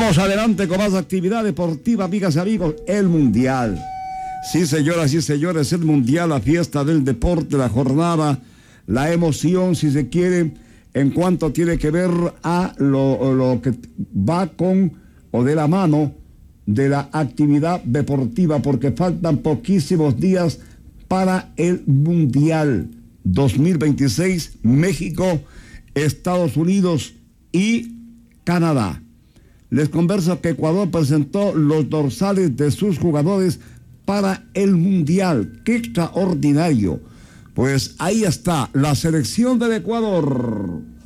Vamos adelante con más actividad deportiva, amigas y amigos. El Mundial. Sí, señoras y señores, el Mundial, la fiesta del deporte, la jornada, la emoción, si se quiere, en cuanto tiene que ver a lo que va con o de la mano de la actividad deportiva, porque faltan poquísimos días para el Mundial 2026, México, Estados Unidos y Canadá. Les converso que Ecuador presentó los dorsales de sus jugadores para el Mundial. ¡Qué extraordinario! Pues ahí está la selección del Ecuador.